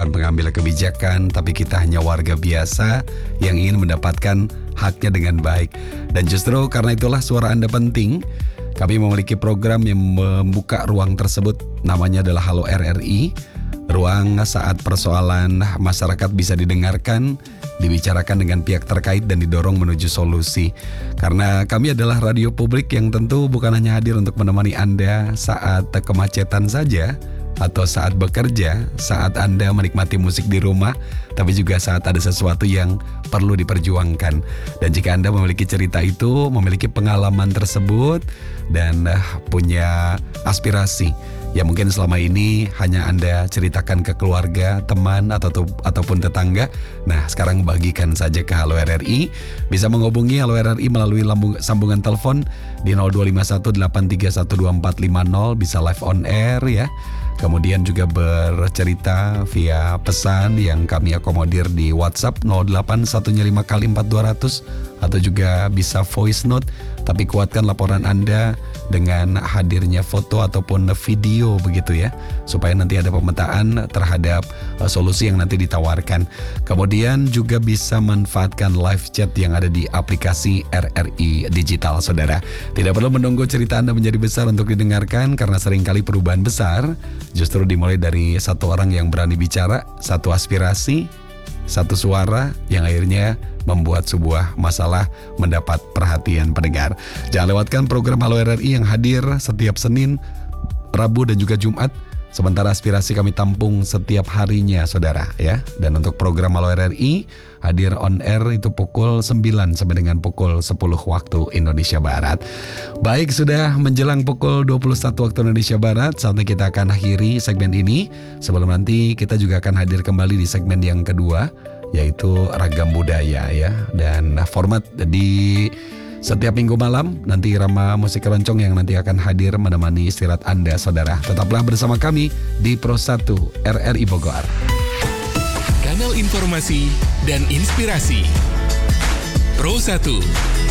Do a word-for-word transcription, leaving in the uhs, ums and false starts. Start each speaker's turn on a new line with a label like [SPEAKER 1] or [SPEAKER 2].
[SPEAKER 1] bukan pengambil kebijakan, tapi kita hanya warga biasa yang ingin mendapatkan haknya dengan baik. Dan justru karena itulah suara Anda penting. Kami memiliki program yang membuka ruang tersebut, namanya adalah Halo R R I. Ruang saat persoalan masyarakat bisa didengarkan, dibicarakan dengan pihak terkait dan didorong menuju solusi. Karena kami adalah radio publik yang tentu bukan hanya hadir untuk menemani Anda saat kemacetan saja, atau saat bekerja, saat Anda menikmati musik di rumah, tapi juga saat ada sesuatu yang perlu diperjuangkan. Dan jika Anda memiliki cerita itu, memiliki pengalaman tersebut, dan uh, punya aspirasi ya mungkin selama ini hanya Anda ceritakan ke keluarga, teman, atau ataupun tetangga. Nah, sekarang bagikan saja ke Halo R R I. Bisa menghubungi Halo R R I melalui lambung, sambungan telepon di nol dua lima satu delapan tiga satu dua empat lima nol, bisa live on air ya. Kemudian juga bercerita via pesan yang kami akomodir di WhatsApp nol delapan satu lima kali empat dua ratus, atau juga bisa voice note, tapi kuatkan laporan Anda dengan hadirnya foto ataupun video begitu ya, supaya nanti ada pemetaan terhadap uh, solusi yang nanti ditawarkan. Kemudian juga bisa manfaatkan live chat yang ada di aplikasi R R I Digital, saudara. Tidak perlu menunggu cerita Anda menjadi besar untuk didengarkan, karena seringkali perubahan besar justru dimulai dari satu orang yang berani bicara, satu aspirasi, satu suara yang akhirnya membuat sebuah masalah mendapat perhatian pendengar. Jangan lewatkan program Halo R R I yang hadir setiap Senin, Rabu, dan juga Jumat. Sementara aspirasi kami tampung setiap harinya, saudara ya. Dan untuk program Halo R R I hadir on air itu pukul sembilan sampai dengan pukul sepuluh waktu Indonesia Barat. Baik, sudah menjelang pukul dua puluh satu waktu Indonesia Barat, saatnya kita akan akhiri segmen ini. Sebelum nanti kita juga akan hadir kembali di segmen yang kedua, yaitu Ragam Budaya ya. Dan format di setiap minggu malam nanti Rama Musik Keroncong yang nanti akan hadir menemani istirahat Anda, saudara. Tetaplah bersama kami di Pro satu R R I Bogor.
[SPEAKER 2] Kanal informasi dan inspirasi Pro satu.